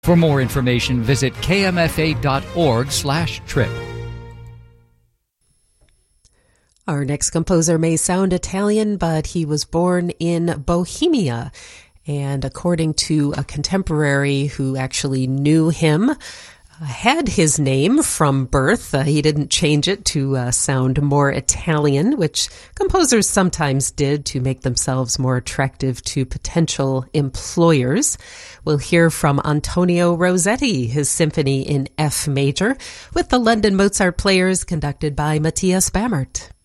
For more information, visit kmfa.org/trip. Our next composer may sound Italian, but he was born in Bohemia. And according to a contemporary who actually knew him, had his name from birth. He didn't change it to sound more Italian, which composers sometimes did to make themselves more attractive to potential employers. We'll hear from Antonio Rossetti, his symphony in F major, with the London Mozart Players conducted by Matthias Bammert.